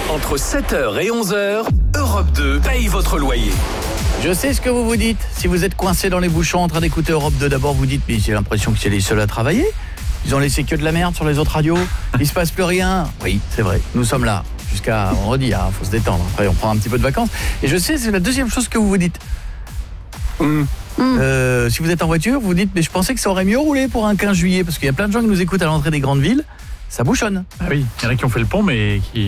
Entre 7h et 11h, Europe 2 paye votre loyer. Je sais ce que vous vous dites. Si vous êtes coincé dans les bouchons en train d'écouter Europe 2, d'abord vous dites, mais j'ai l'impression que c'est les seuls à travailler. Ils ont laissé que de la merde sur les autres radios. Il se passe plus rien. Oui, c'est vrai. Nous sommes là jusqu'à vendredi. Faut se détendre. Après, on prend un petit peu de vacances. Et je sais, c'est la deuxième chose que vous vous dites. Si vous êtes en voiture, vous dites, mais je pensais que ça aurait mieux roulé pour un 15 juillet, parce qu'il y a plein de gens qui nous écoutent à l'entrée des grandes villes. Ça bouchonne. Ah oui, il y en a qui ont fait le pont, mais qui